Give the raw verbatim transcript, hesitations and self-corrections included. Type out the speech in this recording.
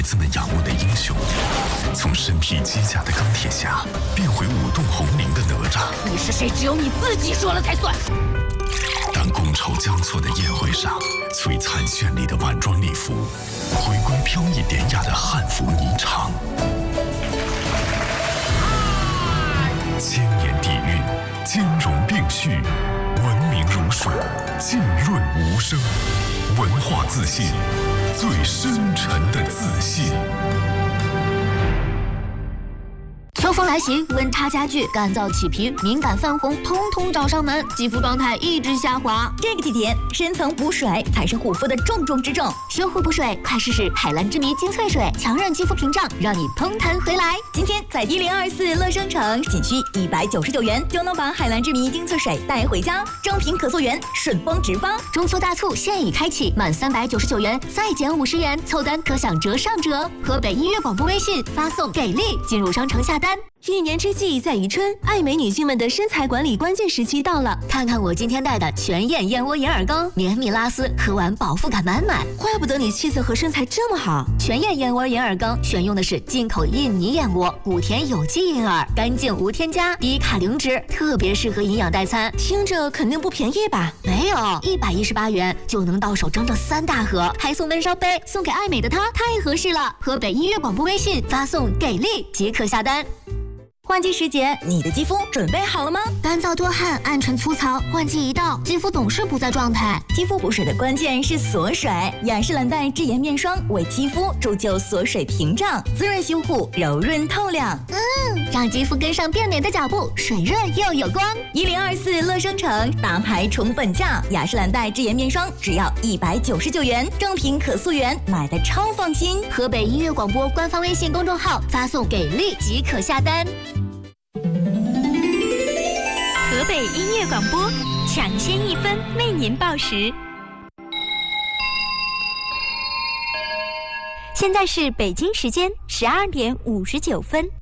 孩子们仰慕的英雄，从身披机甲的钢铁侠变回舞动红绫的哪吒。 你是谁？只有你自己说了才算。 当觥筹交错的宴会上，璀璨绚丽的晚装礼服，回归飘逸典雅的汉服霓裳。千年底蕴，兼容并蓄，文明如水，浸润无声。文化自信，最深沉的自信。 秋风来袭，温差加剧，干燥起皮，敏感泛红，通通找上门，肌肤状态一直下滑。 这个季节，深层补水才是护肤的重中之重。 修护补水，快试试海蓝之谜精粹水，强韧肌肤屏障，让你嘭弹回来。 今天在一零二四乐商城，仅需一百九十九元就能把海蓝之谜精粹水带回家，正品可溯源，顺丰直发。 中秋大促现已开启，满三百九十九元再减五十元，凑单可享折上折。河北音乐广播微信发送给力，进入商城下单。 一年之计在于春，爱美女性们的身材管理关键时期到了。 看看我今天带的全燕燕窝银耳羹，绵密拉丝，喝完饱腹感满满。 怪不得你气色和身材这么好。 全燕燕窝银耳羹选用的是进口印尼燕窝，谷田有机银耳，干净无添加，低卡零脂，特别适合营养代餐。 听着肯定不便宜吧？ 没有，一百一十八元就能到手整整三大盒，还送温烧杯，送给爱美的她太合适了。河北音乐广播微信发送给力即可下单。 换季时节，你的肌肤准备好了吗？ 干燥多汗、暗沉粗糙，换季一到，肌肤总是不在状态。 肌肤补水的关键是锁水，雅诗兰黛智颜面霜为肌肤铸就锁水屏障，滋润修护，柔润透亮。 嗯，让肌肤跟上变美的脚步，水润又有光。 一零二四乐商城大牌宠粉价，雅诗兰黛智颜面霜只要一百九十九元，正品可溯源，买的超放心。 河北音乐广播官方微信公众号发送给力即可下单。 河北音乐广播，抢先一分为您报时。现在是北京时间十二点五十九分。